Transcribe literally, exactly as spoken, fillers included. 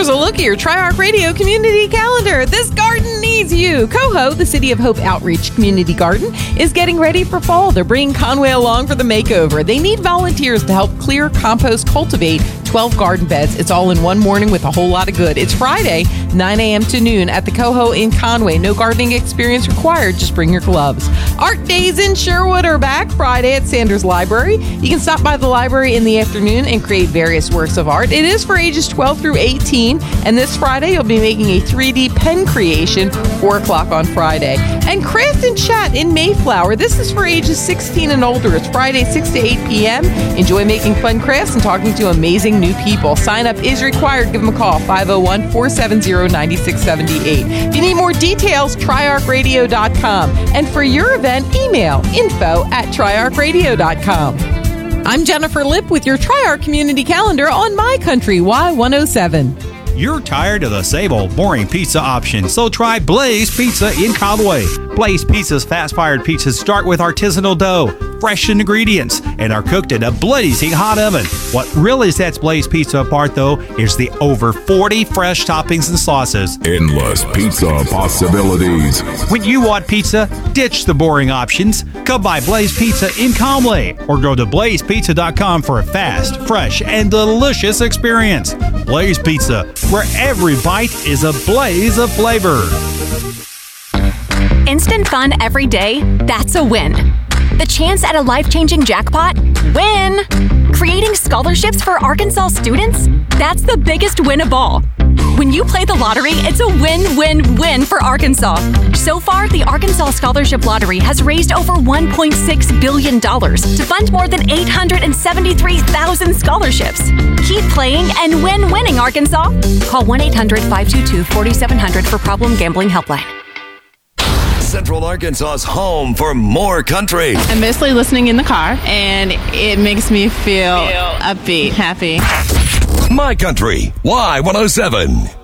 a look at your TriArc Radio Community Calendar. This garden needs you. Coho, the City of Hope Outreach Community Garden, is getting ready for fall. They're bringing Conway along for the makeover. They need volunteers to help clear, compost, cultivate twelve garden beds. It's all in one morning with a whole lot of good. It's Friday, nine a.m. to noon at the Coho in Conway. No gardening experience required. Just bring your gloves. Art Days in Sherwood are back Friday at Sanders Library. You can stop by the library in the afternoon and create various works of art. It is for ages twelve through eighteen, and this Friday you'll be making a three D pen creation, four o'clock on Friday. And Craft and Chat in Mayflower. This is for ages sixteen and older. It's Friday, six to eight p.m. Enjoy making fun crafts and talking to amazing new people. Sign up is required. Give them a call, five oh one, four seven zero, nine six seven eight. If you need more details, tri arc radio dot com. And for your event, email info at tri arc radio dot com. I'm Jennifer Lipp with your TriArc Community Calendar on My Country Y one oh seven. You're tired of the same old boring pizza options, so try Blaze Pizza in Conway. Blaze Pizza's fast-fired pizzas start with artisanal dough, fresh ingredients, and are cooked in a blazing hot oven. What really sets Blaze Pizza apart, though, is the over forty fresh toppings and sauces. Endless pizza possibilities. When you want pizza, ditch the boring options. Come by Blaze Pizza in Conway or go to blaze pizza dot com for a fast, fresh, and delicious experience. Blaze Pizza, where every bite is a blaze of flavor. Instant fun every day? That's a win. The chance at a life-changing jackpot? Win! Creating scholarships for Arkansas students? That's the biggest win of all. When you play the lottery, it's a win-win-win for Arkansas. So far, the Arkansas Scholarship Lottery has raised over one point six billion dollars to fund more than eight hundred seventy-three thousand scholarships. Keep playing and win winning, Arkansas. Call one eight hundred, five two two, four seven zero zero for Problem Gambling Helpline. Central Arkansas's home for more country. I'm mostly listening in the car, and it makes me feel upbeat, happy. My Country Y one oh seven.